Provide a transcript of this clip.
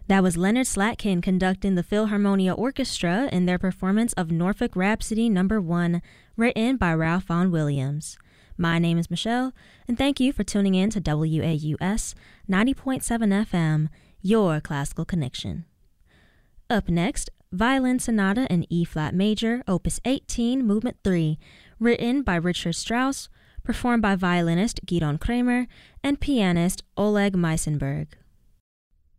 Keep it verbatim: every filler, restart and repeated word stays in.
That was Leonard Slatkin conducting the Philharmonia Orchestra in their performance of Norfolk Rhapsody Number One, written by Ralph Vaughan Williams. My name is Michelle, and thank you for tuning in to W A U S ninety point seven F M, your classical connection. Up next, Violin Sonata in E-flat major, Opus eighteen, Movement three, written by Richard Strauss, performed by violinist Gidon Kremer and pianist Oleg Meisenberg.